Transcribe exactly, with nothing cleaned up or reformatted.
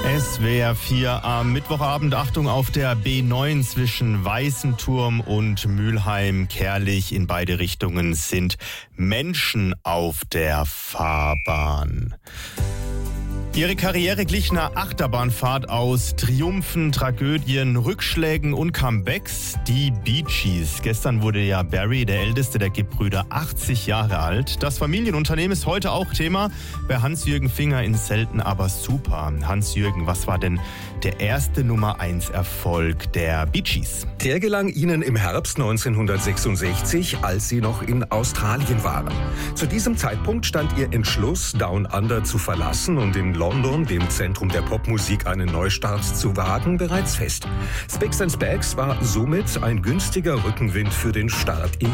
S W R vier am Mittwochabend. Achtung auf der B neun zwischen Weißenturm und Mülheim. Kerlich in beide Richtungen sind Menschen auf der Fahrbahn. Ihre Karriere glich einer Achterbahnfahrt aus Triumphen, Tragödien, Rückschlägen und Comebacks. Die Bee Gees. Gestern wurde ja Barry, der älteste der Gibb-Brüder, achtzig Jahre alt. Das Familienunternehmen ist heute auch Thema bei Hans-Jürgen Finger in Selten aber super. Hans-Jürgen, was war denn der erste Nummer eins Erfolg der Bee Gees? Der gelang ihnen im Herbst neunzehnhundertsechsundsechzig, als sie noch in Australien waren. Zu diesem Zeitpunkt stand ihr Entschluss, Down Under zu verlassen und in London, dem Zentrum der Popmusik, einen Neustart zu wagen, bereits fest. Spicks and Specks war somit ein günstiger Rückenwind für den Start in